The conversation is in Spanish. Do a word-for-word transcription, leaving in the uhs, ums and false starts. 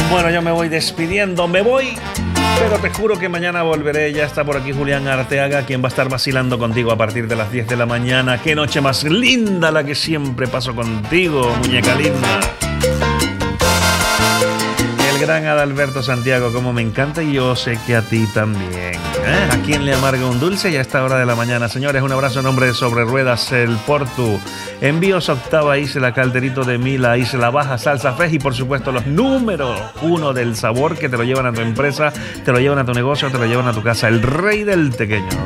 Bueno, yo me voy despidiendo, me voy, pero te juro que mañana volveré. Ya está por aquí Julián Arteaga, quien va a estar vacilando contigo a partir de las diez de la mañana. Qué noche más linda la que siempre paso contigo, muñeca linda. El gran Adalberto Santiago, como me encanta, y yo sé que a ti también. ¿Eh? ¿A quién le amarga un dulce? Y a esta hora de la mañana, señores, un abrazo en nombre de Sobre Ruedas, el Portu. Envíos Octava, Isla Calderito de Mila, Isla Baja, Salsa Fej y por supuesto los números uno del sabor que te lo llevan a tu empresa, te lo llevan a tu negocio, te lo llevan a tu casa. El rey del tequeño.